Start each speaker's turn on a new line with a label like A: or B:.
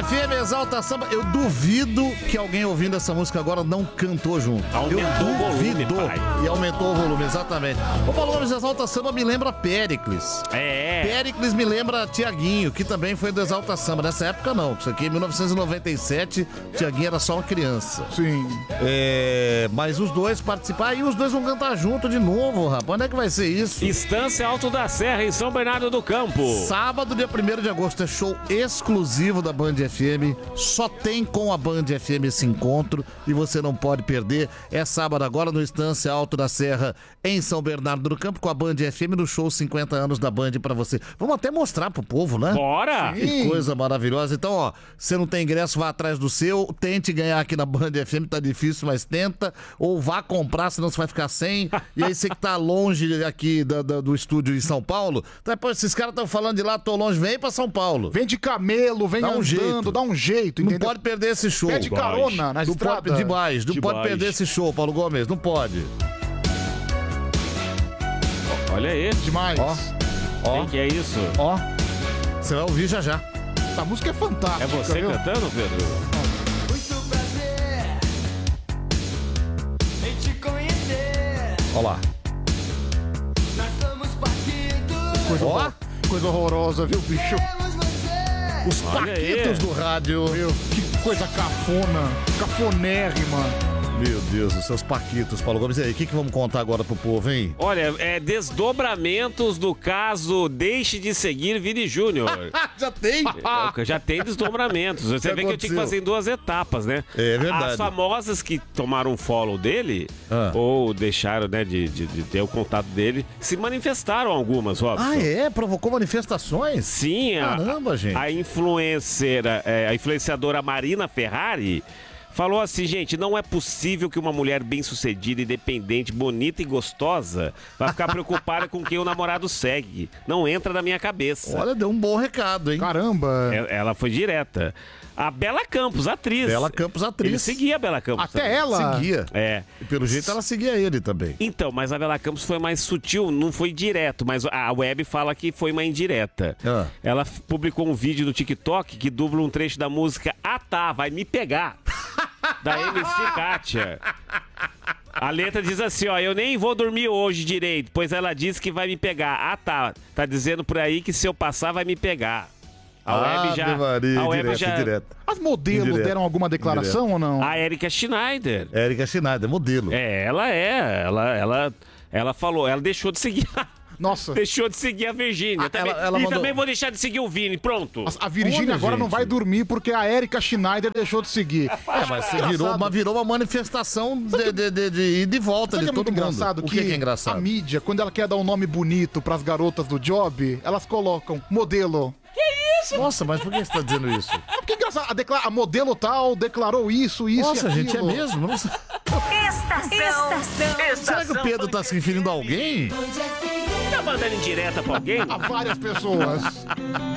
A: FM, Exalta Samba. Eu duvido que alguém ouvindo essa música agora não cantou junto.
B: Aumentou o volume, pai.
A: E aumentou o volume, exatamente. O Paulo de Exalta Samba me lembra Péricles. Péricles me lembra Tiaguinho, que também foi do Exalta Samba. Nessa época não, isso aqui em 1997, Tiaguinho era só uma criança.
C: Sim.
A: Mas os dois participaram e os dois vão cantar junto de novo, rapaz. Onde é que vai ser isso?
B: Estância Alto da Serra, em São Bernardo do Campo.
A: Sábado, dia 1º de agosto, é show exclusivo da Band FM. Só tem com a Band FM esse encontro e você não pode perder. É sábado agora no Estância Alto da Serra, em São Bernardo do Campo, com a Band FM no show 50 anos da Band pra você. Vamos até mostrar pro povo, né?
B: Bora!
A: Que coisa maravilhosa. Então, ó, você não tem ingresso, vá atrás do seu. Tente ganhar aqui na Band FM, tá difícil, mas tenta. Ou vá comprar, senão você vai ficar sem. E aí você que tá longe aqui do estúdio em São Paulo, depois esses caras estão falando de lá, tô longe, vem pra São Paulo.
C: Vem de camelo, vem andando, dá um jeito, entendeu?
A: Não pode perder esse show.
C: Pede carona na estrada.
A: Não pode perder esse show, Paulo Gomes, não pode.
B: Olha aí.
C: Demais.
B: Quem que é isso?
A: Ó, você vai ouvir já já.
C: Essa música é fantástica.
B: É você
C: viu?
B: cantando, Pedro?
D: Muito prazer em te conhecer.
A: Ó lá.
D: Nós somos paquitos.
C: Coisa horrorosa, viu, bicho?
D: Temos você.
A: Os
B: Olha
A: paquitos
B: aí.
A: do rádio.
C: Meu, que coisa cafona, cafonérrima.
A: Meu Deus, os seus paquitos, Paulo Gomes. E aí, o que vamos contar agora pro povo, hein?
B: Olha, desdobramentos do caso Deixe de Seguir Vini Júnior.
A: Já tem?
B: Já tem desdobramentos. Você vê que eu tinha que fazer em 2 etapas, né?
A: É verdade.
B: As famosas que tomaram um follow dele, ou deixaram, né, de ter o contato dele, se manifestaram algumas, Robson.
A: Provocou manifestações?
B: Sim,
A: Caramba, gente.
B: a influenciadora Marina Ferrari falou assim, gente, não é possível que uma mulher bem-sucedida, independente, bonita e gostosa vai ficar preocupada com quem o namorado segue. Não entra na minha cabeça.
A: Olha, deu um bom recado, hein?
C: Caramba.
B: Ela foi direta. A Bela Campos, atriz.
A: Bela Campos, atriz.
B: Ele seguia a Bela Campos.
C: Até
B: também.
C: ela?
A: Seguia.
B: É.
A: E pelo jeito ela seguia ele também.
B: Então, mas a Bela Campos foi mais sutil, não foi direto, mas a web fala que foi uma indireta. Ela publicou um vídeo no TikTok que dubla um trecho da música Ah Tá, Vai Me Pegar, da MC Kátia. A letra diz assim, ó, eu nem vou dormir hoje direito, pois ela disse que vai me pegar. Ah tá dizendo por aí que se eu passar vai me pegar. A web já...
A: Direto.
C: As modelos
A: Indireto.
C: deram alguma declaração ou não?
B: A Erika Schneider.
A: Erika Schneider, modelo.
B: Ela falou, ela deixou de seguir.
C: Nossa.
B: Deixou de seguir a Virgínia.
A: Ela mandou...
B: também vou deixar de seguir o Vini, pronto.
C: A Virgínia
A: Olha,
C: agora não
A: gente.
C: vai dormir porque a Erika Schneider deixou de seguir.
A: Mas virou uma manifestação de volta
C: Sabe
A: de
C: que é muito
A: todo mundo.
C: engraçado?
A: O que é engraçado?
C: A mídia, quando ela quer dar um nome bonito pras garotas do job, elas colocam modelo.
A: Nossa, mas por que você tá dizendo isso?
C: Que engraçado, a modelo tal declarou isso
A: Nossa,
C: e aquilo.
A: gente, é mesmo? Não sei. Será que o Pedro tá se referindo a alguém?
B: Tá mandando indireta pra alguém?
C: A várias pessoas.